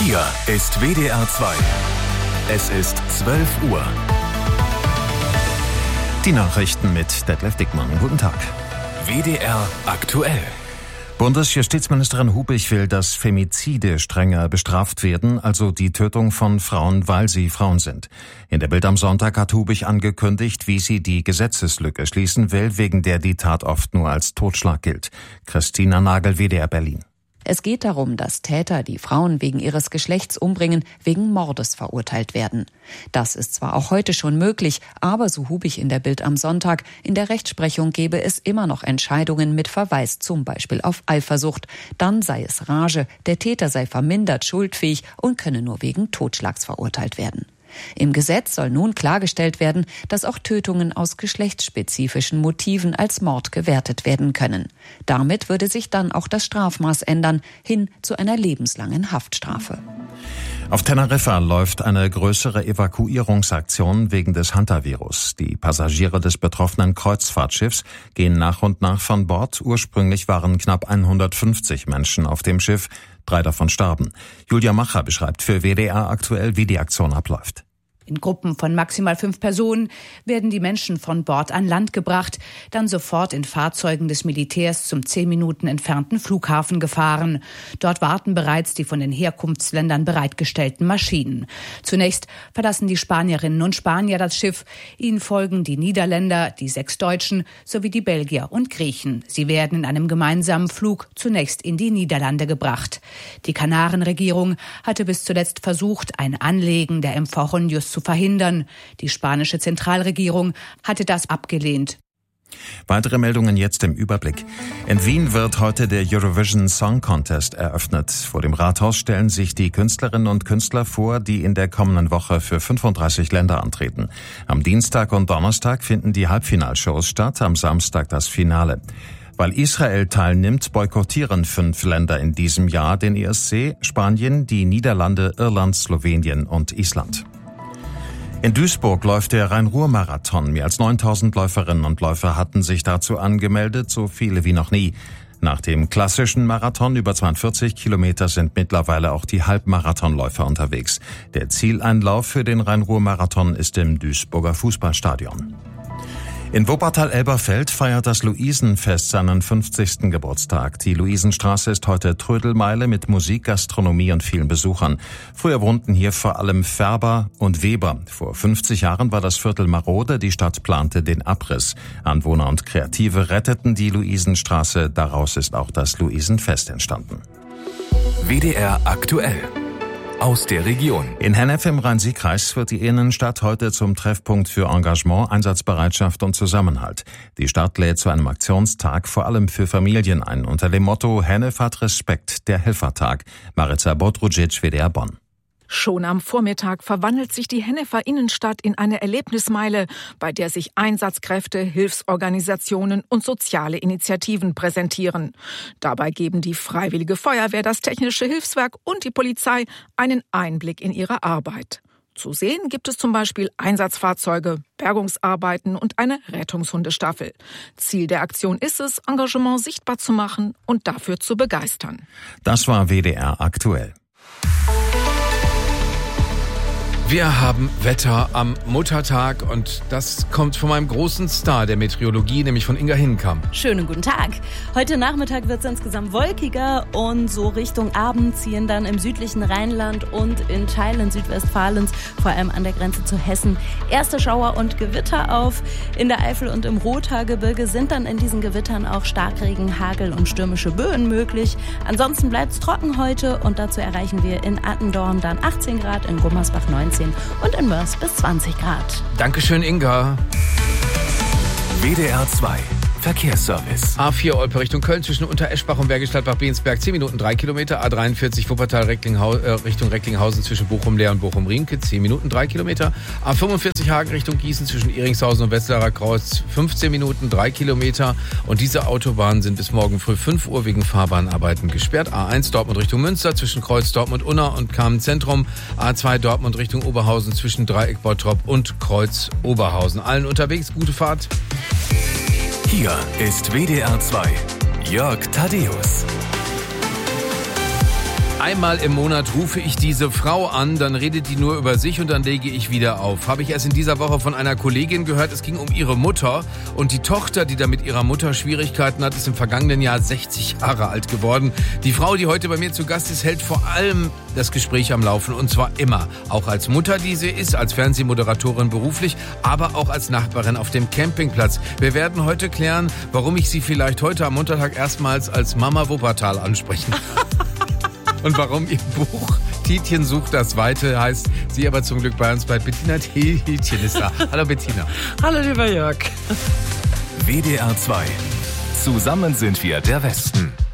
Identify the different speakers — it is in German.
Speaker 1: Hier ist WDR 2. Es ist 12 Uhr.
Speaker 2: Die Nachrichten mit Detlef Dickmann. Guten Tag.
Speaker 1: WDR aktuell.
Speaker 2: Bundesjustizministerin Hubig will, dass Femizide strenger bestraft werden, also die Tötung von Frauen, weil sie Frauen sind. In der Bild am Sonntag hat Hubig angekündigt, wie sie die Gesetzeslücke schließen will, wegen der die Tat oft nur als Totschlag gilt. Christina Nagel, WDR Berlin.
Speaker 3: Es geht darum, dass Täter, die Frauen wegen ihres Geschlechts umbringen, wegen Mordes verurteilt werden. Das ist zwar auch heute schon möglich, aber so Hubig in der Bild am Sonntag, in der Rechtsprechung gebe es immer noch Entscheidungen mit Verweis zum Beispiel auf Eifersucht. Dann sei es Rage, der Täter sei vermindert schuldfähig und könne nur wegen Totschlags verurteilt werden. Im Gesetz soll nun klargestellt werden, dass auch Tötungen aus geschlechtsspezifischen Motiven als Mord gewertet werden können. Damit würde sich dann auch das Strafmaß ändern, hin zu einer lebenslangen Haftstrafe.
Speaker 2: Auf Teneriffa läuft eine größere Evakuierungsaktion wegen des Hantavirus. Die Passagiere des betroffenen Kreuzfahrtschiffs gehen nach und nach von Bord. Ursprünglich waren knapp 150 Menschen auf dem Schiff. 3 davon starben. Julia Macher beschreibt für WDR aktuell, wie die Aktion abläuft.
Speaker 4: In Gruppen von maximal 5 Personen werden die Menschen von Bord an Land gebracht, dann sofort in Fahrzeugen des Militärs zum 10 Minuten entfernten Flughafen gefahren. Dort warten bereits die von den Herkunftsländern bereitgestellten Maschinen. Zunächst verlassen die Spanierinnen und Spanier das Schiff. Ihnen folgen die Niederländer, die 6 Deutschen sowie die Belgier und Griechen. Sie werden in einem gemeinsamen Flug zunächst in die Niederlande gebracht. Die Kanarenregierung hatte bis zuletzt versucht, ein Anlegen der MV Honjus zu verhindern. Die spanische Zentralregierung hatte das abgelehnt.
Speaker 2: Weitere Meldungen jetzt im Überblick. In Wien wird heute der Eurovision Song Contest eröffnet. Vor dem Rathaus stellen sich die Künstlerinnen und Künstler vor, die in der kommenden Woche für 35 Länder antreten. Am Dienstag und Donnerstag finden die Halbfinalshows statt, am Samstag das Finale. Weil Israel teilnimmt, boykottieren 5 Länder in diesem Jahr den ESC: Spanien, die Niederlande, Irland, Slowenien und Island. In Duisburg läuft der Rhein-Ruhr-Marathon. Mehr als 9000 Läuferinnen und Läufer hatten sich dazu angemeldet, so viele wie noch nie. Nach dem klassischen Marathon über 42 Kilometer sind mittlerweile auch die Halbmarathonläufer unterwegs. Der Zieleinlauf für den Rhein-Ruhr-Marathon ist im Duisburger Fußballstadion. In Wuppertal-Elberfeld feiert das Luisenfest seinen 50. Geburtstag. Die Luisenstraße ist heute Trödelmeile mit Musik, Gastronomie und vielen Besuchern. Früher wohnten hier vor allem Färber und Weber. Vor 50 Jahren war das Viertel marode, die Stadt plante den Abriss. Anwohner und Kreative retteten die Luisenstraße. Daraus ist auch das Luisenfest entstanden.
Speaker 1: WDR aktuell. Aus der Region.
Speaker 2: In Hennef im Rhein-Sieg-Kreis wird die Innenstadt heute zum Treffpunkt für Engagement, Einsatzbereitschaft und Zusammenhalt. Die Stadt lädt zu einem Aktionstag vor allem für Familien ein, unter dem Motto Hennef hat Respekt, der Helfertag. Maritza Bodrucic, WDR Bonn.
Speaker 5: Schon am Vormittag verwandelt sich die Hennefer Innenstadt in eine Erlebnismeile, bei der sich Einsatzkräfte, Hilfsorganisationen und soziale Initiativen präsentieren. Dabei geben die Freiwillige Feuerwehr, das Technische Hilfswerk und die Polizei einen Einblick in ihre Arbeit. Zu sehen gibt es zum Beispiel Einsatzfahrzeuge, Bergungsarbeiten und eine Rettungshundestaffel. Ziel der Aktion ist es, Engagement sichtbar zu machen und dafür zu begeistern.
Speaker 2: Das war WDR aktuell.
Speaker 6: Wir haben Wetter am Muttertag und das kommt von meinem großen Star der Meteorologie, nämlich von Inga Hinkamp.
Speaker 7: Schönen guten Tag. Heute Nachmittag wird es insgesamt wolkiger und so Richtung Abend ziehen dann im südlichen Rheinland und in Teilen Südwestfalens, vor allem an der Grenze zu Hessen, erste Schauer und Gewitter auf. In der Eifel und im Rothaargebirge sind dann in diesen Gewittern auch Starkregen, Hagel und stürmische Böen möglich. Ansonsten bleibt es trocken heute und dazu erreichen wir in Attendorn dann 18 Grad, in Gummersbach 19 und in Mörs bis 20 Grad.
Speaker 6: Dankeschön, Inga.
Speaker 1: WDR 2 Verkehrsservice.
Speaker 6: A4 Olpe Richtung Köln zwischen Untereschbach und Bergisch Gladbach-Bensberg 10 Minuten 3 Kilometer. A43 Wuppertal Richtung Recklinghausen zwischen Bochum-Leer und Bochum-Riemke 10 Minuten 3 Kilometer. A45 Hagen Richtung Gießen zwischen Ehringshausen und Wetzlarer Kreuz 15 Minuten 3 Kilometer. Und diese Autobahnen sind bis morgen früh 5 Uhr wegen Fahrbahnarbeiten gesperrt. A1 Dortmund Richtung Münster zwischen Kreuz Dortmund-Unna und Kamen-Zentrum. A2 Dortmund Richtung Oberhausen zwischen Dreieck Bottrop und Kreuz Oberhausen. Allen unterwegs, gute Fahrt.
Speaker 1: Hier ist WDR 2 Jörg Thaddeus.
Speaker 6: Einmal im Monat rufe ich diese Frau an, dann redet die nur über sich und dann lege ich wieder auf. Habe ich erst in dieser Woche von einer Kollegin gehört, es ging um ihre Mutter und die Tochter, die da mit ihrer Mutter Schwierigkeiten hat, ist im vergangenen Jahr 60 Jahre alt geworden. Die Frau, die heute bei mir zu Gast ist, hält vor allem das Gespräch am Laufen und zwar immer. Auch als Mutter, die sie ist, als Fernsehmoderatorin beruflich, aber auch als Nachbarin auf dem Campingplatz. Wir werden heute klären, warum ich sie vielleicht heute am Montag erstmals als Mama Wuppertal ansprechen kann. Und warum ihr Buch Tietjen sucht das Weite heißt, sie aber zum Glück bei uns bei Bettina Tietjen ist da. Hallo Bettina.
Speaker 8: Hallo lieber Jörg.
Speaker 1: WDR 2. Zusammen sind wir der Westen.